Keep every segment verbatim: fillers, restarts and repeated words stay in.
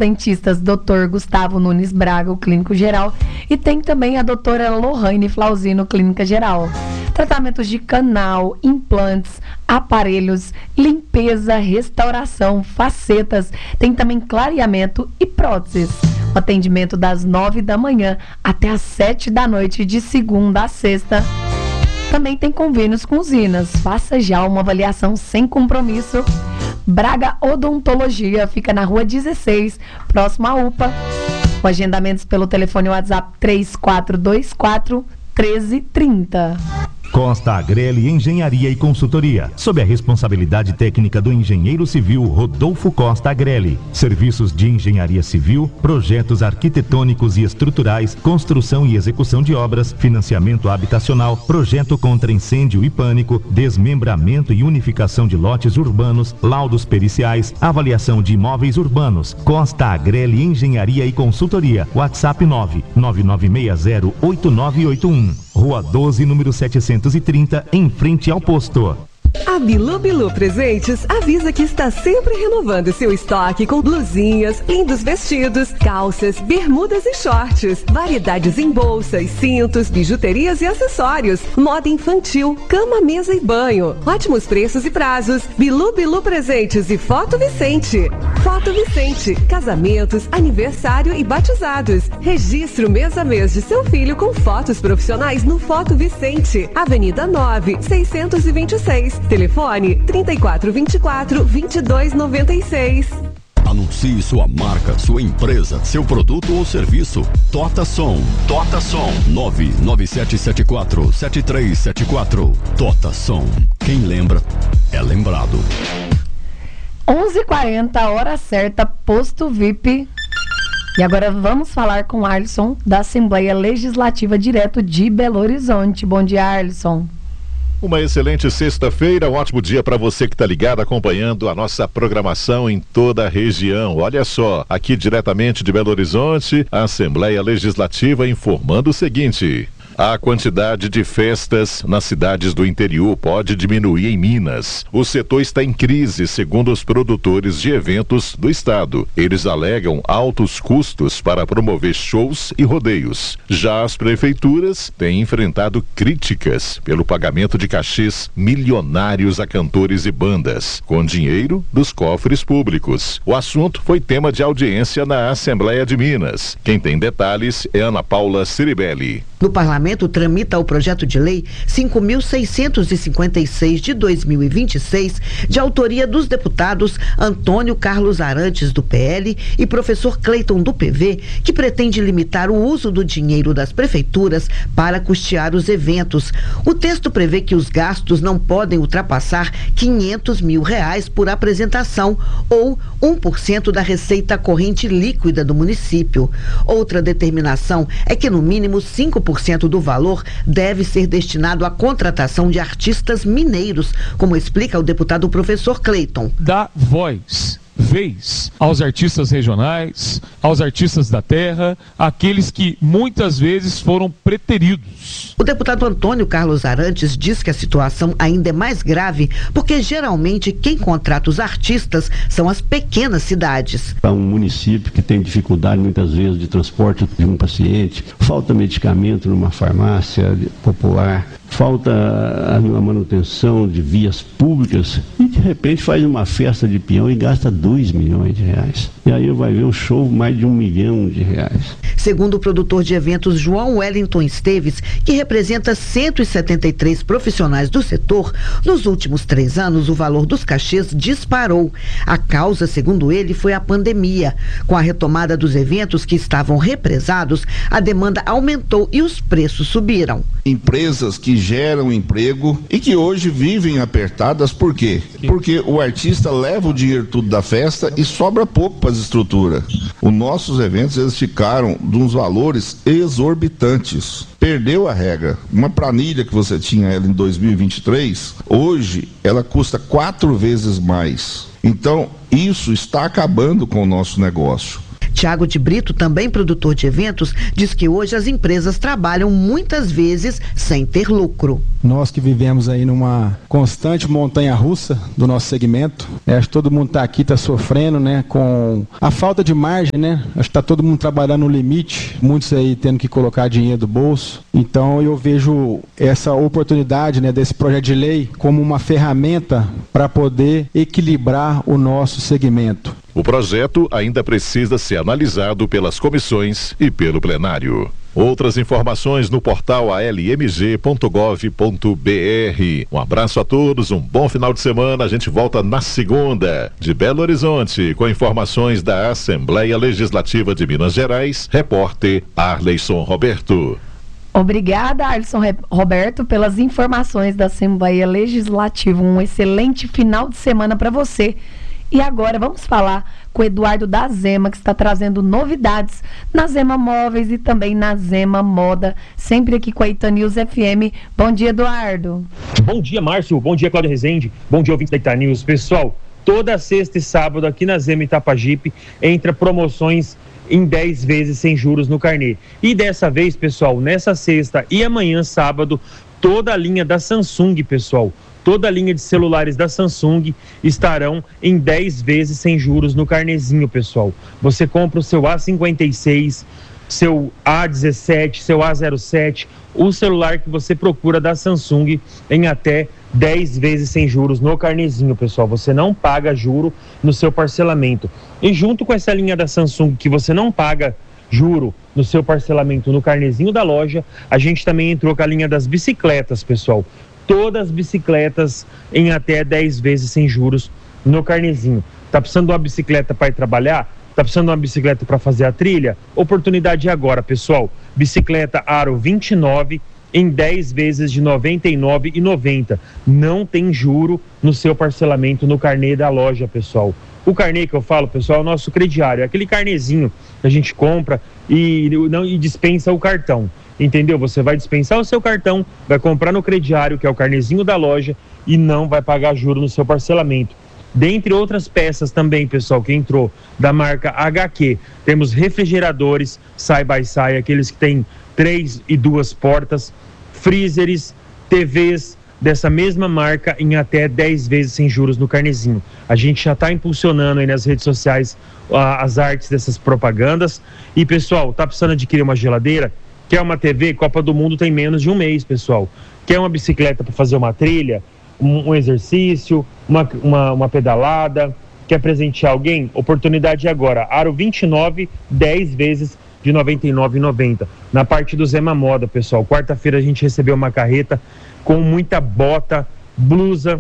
dentistas doutor Gustavo Nunes Braga, o clínico geral, e tem também a doutora Lohane Flauzino, clínica geral. Tratamentos de canal, implantes, aparelhos, limpeza, restauração, facetas, tem também clareamento e próteses. O atendimento das nove da manhã até as sete da noite, de segunda a sexta. Também tem convênios com usinas. Faça já uma avaliação sem compromisso. Braga Odontologia fica na rua dezesseis, próximo à U P A. Com agendamentos pelo telefone WhatsApp três quatro dois quatro, um três três zero. Costa Agrelli Engenharia e Consultoria, sob a responsabilidade técnica do engenheiro civil Rodolfo Costa Agrelli. Serviços de engenharia civil, projetos arquitetônicos e estruturais, construção e execução de obras, financiamento habitacional, projeto contra incêndio e pânico, desmembramento e unificação de lotes urbanos, laudos periciais, avaliação de imóveis urbanos. Costa Agrelli Engenharia e Consultoria. WhatsApp nove nove nove seis zero oito nove oito um. Rua doze, número setecentos e trinta, em frente ao posto. A Bilu Bilu Presentes avisa que está sempre renovando seu estoque com blusinhas, lindos vestidos, calças, bermudas e shorts, variedades em bolsas, cintos, bijuterias e acessórios, moda infantil, cama, mesa e banho, ótimos preços e prazos. Bilu Bilu Presentes e Foto Vicente. Foto Vicente, casamentos, aniversário e batizados. Registre o mês a mês de seu filho com fotos profissionais no Foto Vicente, Avenida nove, seiscentos e vinte e seis. Telefone trinta e quatro, vinte e quatro, vinte e dois, noventa e seis. Anuncie sua marca, sua empresa, seu produto ou serviço. Tota Som. Tota Som. nove nove sete sete quatro, sete três sete quatro. Tota Som. Quem lembra é lembrado. onze e quarenta, hora certa, posto V I P. E agora vamos falar com Arlisson, da Assembleia Legislativa, direto de Belo Horizonte. Bom dia, Arlisson. Uma excelente sexta-feira, um ótimo dia para você que está ligado, acompanhando a nossa programação em toda a região. Olha só, aqui diretamente de Belo Horizonte, a Assembleia Legislativa informando o seguinte: a quantidade de festas nas cidades do interior pode diminuir em Minas. O setor está em crise, segundo os produtores de eventos do estado. Eles alegam altos custos para promover shows e rodeios. Já as prefeituras têm enfrentado críticas pelo pagamento de cachês milionários a cantores e bandas, com dinheiro dos cofres públicos. O assunto foi tema de audiência na Assembleia de Minas. Quem tem detalhes é Ana Paula Ciribelli. No parlamento tramita o projeto de lei cinco mil seiscentos e cinquenta e seis de dois mil e vinte e seis, de autoria dos deputados Antônio Carlos Arantes, do P L, e professor Cleiton, do P V, que pretende limitar o uso do dinheiro das prefeituras para custear os eventos. O texto prevê que os gastos não podem ultrapassar quinhentos mil reais por apresentação, ou um por cento da receita corrente líquida do município. Outra determinação é que no mínimo cinco por cento do valor deve ser destinado à contratação de artistas mineiros, como explica o deputado professor Cleiton. Dá voz, vez aos artistas regionais, aos artistas da terra, aqueles que muitas vezes foram preteridos. O deputado Antônio Carlos Arantes diz que a situação ainda é mais grave porque geralmente quem contrata os artistas são as pequenas cidades. É um município que tem dificuldade muitas vezes de transporte de um paciente, falta medicamento numa farmácia popular, falta a manutenção de vias públicas e de repente faz uma festa de peão e gasta dois milhões de reais. E aí vai ver um show mais de um milhão de reais. Segundo o produtor de eventos João Wellington Esteves, que representa cento e setenta e três profissionais do setor, nos últimos três anos o valor dos cachês disparou. A causa, segundo ele, foi a pandemia. Com a retomada dos eventos que estavam represados, a demanda aumentou e os preços subiram. Empresas que geram emprego e que hoje vivem apertadas, por quê? Porque o artista leva o dinheiro tudo da festa e sobra pouco para as estruturas. Os nossos eventos, eles ficaram de uns valores exorbitantes. Perdeu a regra. Uma planilha que você tinha ela em dois mil e vinte e três, hoje ela custa quatro vezes mais. Então, isso está acabando com o nosso negócio. Tiago de Brito, também produtor de eventos, diz que hoje as empresas trabalham muitas vezes sem ter lucro. Nós que vivemos aí numa constante montanha-russa do nosso segmento, é, acho que todo mundo está aqui, está sofrendo, né, com a falta de margem, né? Acho que está todo mundo trabalhando no limite, muitos aí tendo que colocar dinheiro do bolso. Então eu vejo essa oportunidade, né, desse projeto de lei como uma ferramenta para poder equilibrar o nosso segmento. O projeto ainda precisa ser analisado pelas comissões e pelo plenário. Outras informações no portal a l m g ponto gov ponto b r. Um abraço a todos, um bom final de semana. A gente volta na segunda, de Belo Horizonte, com informações da Assembleia Legislativa de Minas Gerais. Repórter Arleison Roberto. Obrigada, Arleison Roberto, pelas informações da Assembleia Legislativa. Um excelente final de semana para você. E agora vamos falar com o Eduardo da Zema, que está trazendo novidades na Zema Móveis e também na Zema Moda, sempre aqui com a Itanews F M. Bom dia, Eduardo. Bom dia, Márcio. Bom dia, Cláudio Rezende. Bom dia, ouvintes da Itanews. Pessoal, toda sexta e sábado aqui na Zema Itapajipe entra promoções em dez vezes sem juros no carnê. E dessa vez, pessoal, nessa sexta e amanhã, sábado, toda a linha da Samsung, pessoal, toda a linha de celulares da Samsung estarão em dez vezes sem juros no carnezinho, pessoal. Você compra o seu A cinquenta e seis, seu A dezessete, seu A zero sete, o celular que você procura da Samsung em até dez vezes sem juros no carnezinho, pessoal. Você não paga juro no seu parcelamento. E junto com essa linha da Samsung que você não paga juro no seu parcelamento no carnezinho da loja, a gente também entrou com a linha das bicicletas, pessoal. Todas as bicicletas em até dez vezes sem juros no carnezinho. Tá precisando de uma bicicleta para ir trabalhar? Tá precisando de uma bicicleta para fazer a trilha? Oportunidade agora, pessoal. Bicicleta Aro vinte e nove em dez vezes de noventa e nove reais e noventa centavos. Não tem juro no seu parcelamento no carnê da loja, pessoal. O carnê que eu falo, pessoal, é o nosso crediário. É aquele carnezinho que a gente compra e, não, e dispensa o cartão. Entendeu? Você vai dispensar o seu cartão, vai comprar no crediário, que é o carnezinho da loja, e não vai pagar juro no seu parcelamento. Dentre outras peças também, pessoal, que entrou da marca H Q, temos refrigeradores side-by-side, aqueles que têm três e duas portas, freezers, T Vs dessa mesma marca em até dez vezes sem juros no carnezinho. A gente já está impulsionando aí nas redes sociais uh, as artes dessas propagandas. E, pessoal, tá precisando adquirir uma geladeira? Quer uma T V? Copa do Mundo tem menos de um mês, pessoal. Quer uma bicicleta para fazer uma trilha, um, um exercício, uma, uma, uma pedalada? Quer presentear alguém? Oportunidade agora. Aro vinte e nove, dez vezes de noventa e nove reais e noventa centavos. Na parte do Zema Moda, pessoal. Quarta-feira a gente recebeu uma carreta com muita bota, blusa,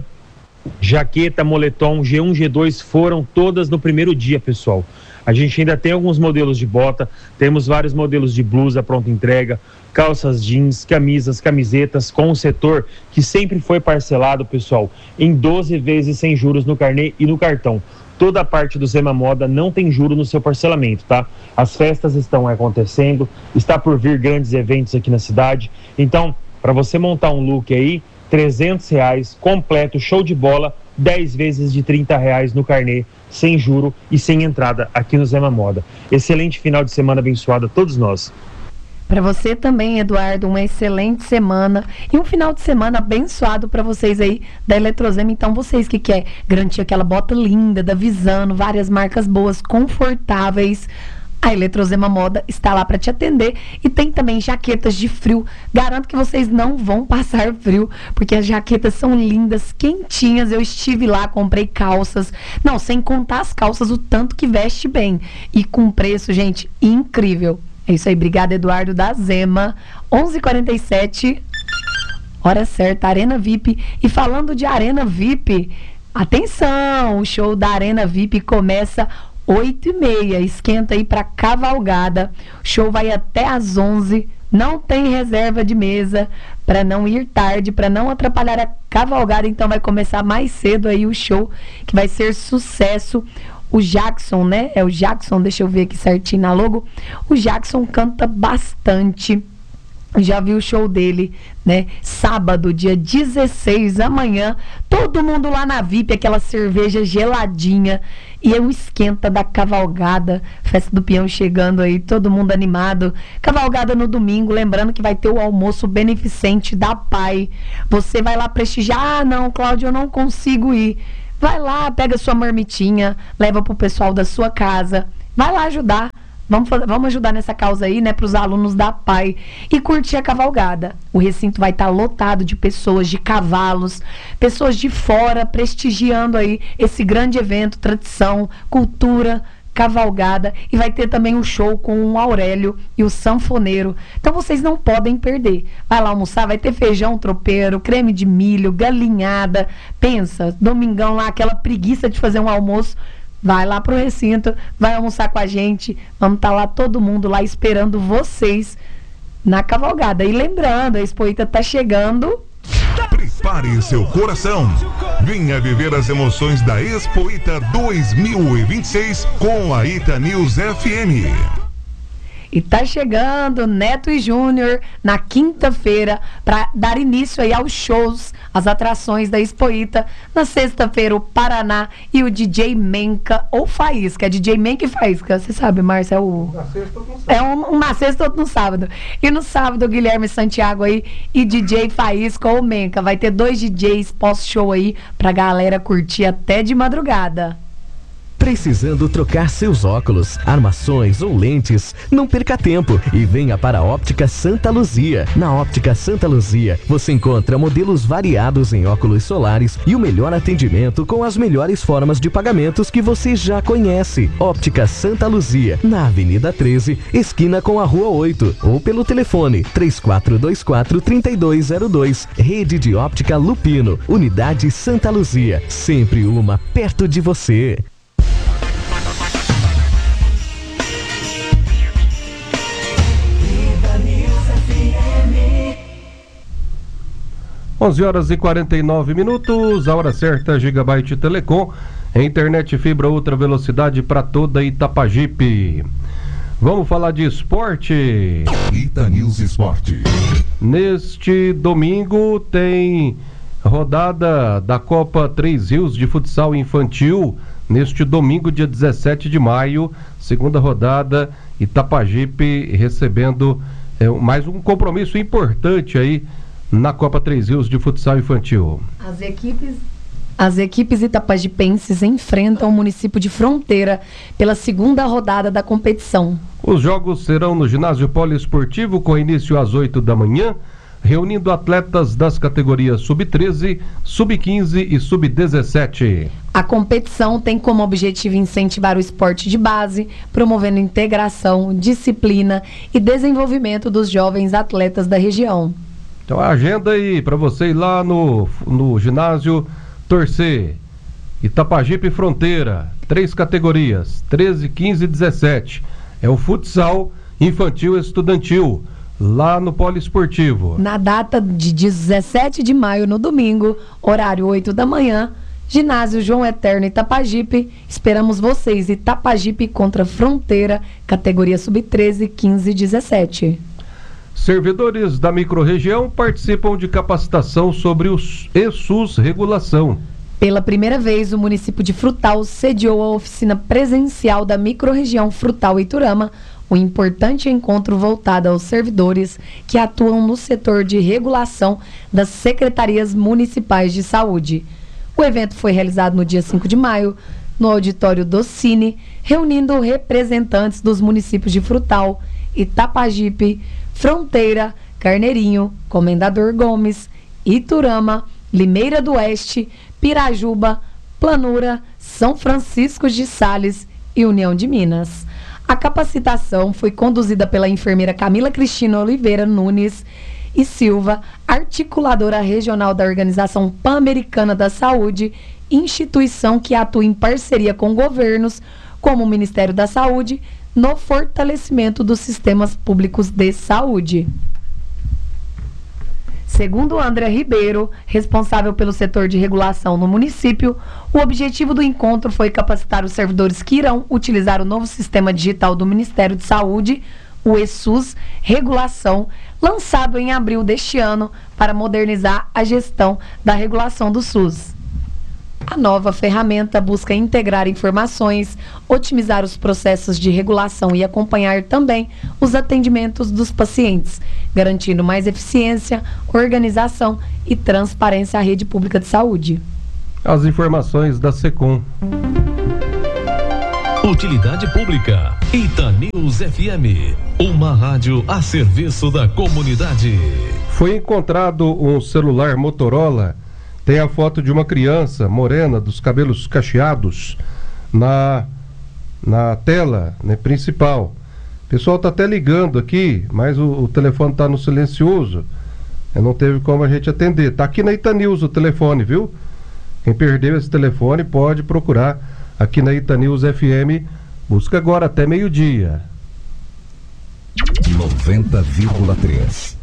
jaqueta, moletom, G um, G dois, foram todas no primeiro dia, pessoal. A gente ainda tem alguns modelos de bota, temos vários modelos de blusa pronta entrega, calças jeans, camisas, camisetas com o setor que sempre foi parcelado, pessoal, em doze vezes sem juros no carnê e no cartão. Toda a parte do Zema Moda não tem juro no seu parcelamento, tá? As festas estão acontecendo, está por vir grandes eventos aqui na cidade. Então, para você montar um look aí, trezentos reais, completo, show de bola, dez vezes de trinta reais no carnê, sem juro e sem entrada aqui no Zema Moda. Excelente final de semana abençoado a todos nós. Para você também, Eduardo, uma excelente semana e um final de semana abençoado para vocês aí da Eletrozema. Então, vocês que querem garantir aquela bota linda da Visano, várias marcas boas, confortáveis, a Eletrozema Moda está lá para te atender. E tem também jaquetas de frio. Garanto que vocês não vão passar frio, porque as jaquetas são lindas, quentinhas. Eu estive lá, comprei calças. Não, sem contar as calças, o tanto que veste bem. E com preço, gente, incrível. É isso aí, obrigada, Eduardo da Zema. onze e quarenta e sete, hora certa, Arena V I P. E falando de Arena V I P, atenção, o show da Arena V I P começa oito e meia, esquenta aí para cavalgada. O show vai até às onze, não tem reserva de mesa para não ir tarde, para não atrapalhar a cavalgada. Então vai começar mais cedo aí o show, que vai ser sucesso. O Jackson, né? É o Jackson, deixa eu ver aqui certinho na logo. O Jackson canta bastante. Já vi o show dele, né? Sábado, dia dezesseis, amanhã. Todo mundo lá na V I P, aquela cerveja geladinha. E é o esquenta da cavalgada, festa do peão chegando aí, todo mundo animado. Cavalgada no domingo, lembrando que vai ter o almoço beneficente da P A I. Você vai lá prestigiar. Ah, não, Cláudio, eu não consigo ir. Vai lá, pega sua marmitinha, leva pro pessoal da sua casa. Vai lá ajudar. Vamos, vamos ajudar nessa causa aí, né, para os alunos da P A I e curtir a cavalgada. O recinto vai estar tá lotado de pessoas, de cavalos, pessoas de fora prestigiando aí esse grande evento, tradição, cultura, cavalgada, e vai ter também um show com o Aurélio e o sanfoneiro. Então vocês não podem perder. Vai lá almoçar, vai ter feijão tropeiro, creme de milho, galinhada. Pensa, domingão lá, aquela preguiça de fazer um almoço. Vai lá pro recinto, vai almoçar com a gente. Vamos estar tá lá todo mundo lá esperando vocês na cavalgada. E lembrando, a Expoita tá chegando. Prepare seu coração. Venha viver as emoções da Expoita dois mil e vinte e seis com a Ita News F M. E tá chegando Neto e Júnior na quinta-feira para dar início aí aos shows, às atrações da Expoita. Na sexta-feira o Paraná e o D J Menca ou Faísca. É D J Menca e Faísca. Você sabe, Márcio, é o... É um, uma sexta outro no sábado. E no sábado o Guilherme Santiago aí e D J Faísca ou Menca. Vai ter dois D Js pós-show aí pra galera curtir até de madrugada. Precisando trocar seus óculos, armações ou lentes? Não perca tempo e venha para a Óptica Santa Luzia. Na Óptica Santa Luzia, você encontra modelos variados em óculos solares e o melhor atendimento com as melhores formas de pagamentos que você já conhece. Óptica Santa Luzia, na Avenida treze, esquina com a Rua oito, ou pelo telefone três quatro dois quatro, três dois zero dois. Rede de Óptica Lupino, Unidade Santa Luzia, sempre uma perto de você. onze horas e quarenta e nove minutos, a hora certa, Gigabyte Telecom, internet fibra ultra velocidade para toda Itapajipe. Vamos falar de esporte. Ita News Esporte. Neste domingo tem rodada da Copa Três Rios de futsal infantil. Neste domingo, dia dezessete de maio, segunda rodada, Itapajipe recebendo é, mais um compromisso importante aí na Copa Três Rios de futsal infantil. As equipes, as equipes itapajipenses enfrentam o município de Fronteira pela segunda rodada da competição. Os jogos serão no ginásio poliesportivo com início às oito da manhã, reunindo atletas das categorias sub treze, sub quinze e sub dezessete. A competição tem como objetivo incentivar o esporte de base, promovendo integração, disciplina e desenvolvimento dos jovens atletas da região. Então a agenda aí para você ir lá no, no ginásio torcer. Itapajipe e Fronteira, três categorias, treze, quinze e dezessete. É o futsal infantil estudantil, lá no poliesportivo. Na data de dezessete de maio, no domingo, horário oito da manhã, ginásio João Eterno Itapajipe. Esperamos vocês, Itapajipe contra Fronteira, categoria sub treze, quinze e dezessete. Servidores da microrregião participam de capacitação sobre o ESUS Regulação. Pela primeira vez, o município de Frutal sediou a oficina presencial da microrregião Frutal Iturama, um importante encontro voltado aos servidores que atuam no setor de regulação das secretarias municipais de saúde. O evento foi realizado no dia cinco de maio, no auditório do Cine, reunindo representantes dos municípios de Frutal, Itapajipe, Fronteira, Carneirinho, Comendador Gomes, Iturama, Limeira do Oeste, Pirajuba, Planura, São Francisco de Sales e União de Minas. A capacitação foi conduzida pela enfermeira Camila Cristina Oliveira Nunes e Silva, articuladora regional da Organização Pan-Americana da Saúde, instituição que atua em parceria com governos, como o Ministério da Saúde, no fortalecimento dos sistemas públicos de saúde. Segundo André Ribeiro, responsável pelo setor de regulação no município, o objetivo do encontro foi capacitar os servidores que irão utilizar o novo sistema digital do Ministério de Saúde, o ESUS Regulação, lançado em abril deste ano para modernizar a gestão da regulação do SUS. A nova ferramenta busca integrar informações, otimizar os processos de regulação e acompanhar também os atendimentos dos pacientes, garantindo mais eficiência, organização e transparência à rede pública de saúde. As informações da SECOM. Utilidade Pública, Itanews F M, uma rádio a serviço da comunidade. Foi encontrado um celular Motorola, tem a foto de uma criança morena, dos cabelos cacheados, na, na tela, né, principal. O pessoal está até ligando aqui, mas o, o telefone está no silencioso, não teve como a gente atender. Está aqui na Itanews o telefone, viu? Quem perdeu esse telefone pode procurar aqui na Itanews F M. Busca agora até meio-dia. noventa vírgula três